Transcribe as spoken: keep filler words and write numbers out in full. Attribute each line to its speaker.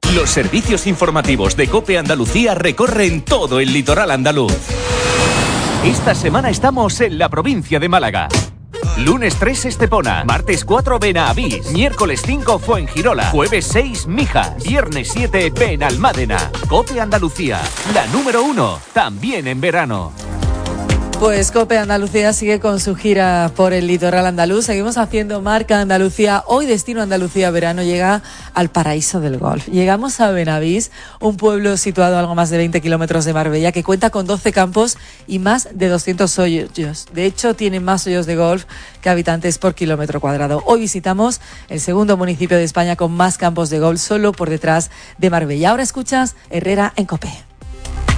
Speaker 1: Los servicios informativos de COPE Andalucía recorren todo el litoral andaluz. Esta semana estamos en la provincia de Málaga. Lunes tres, Estepona. Martes cuatro, Benavís. Miércoles cinco, Fuengirola. Jueves seis, Mijas. Viernes siete, Benalmádena. COPE Andalucía, la número uno, también en verano.
Speaker 2: Pues COPE Andalucía sigue con su gira por el litoral andaluz. Seguimos haciendo Marca Andalucía. Hoy Destino Andalucía Verano llega al paraíso del golf. Llegamos a Benavís, un pueblo situado a algo más de veinte kilómetros de Marbella, que cuenta con doce campos y más de doscientos hoyos. De hecho, tiene más hoyos de golf que habitantes por kilómetro cuadrado. Hoy visitamos el segundo municipio de España con más campos de golf, solo por detrás de Marbella. Ahora escuchas Herrera en COPE.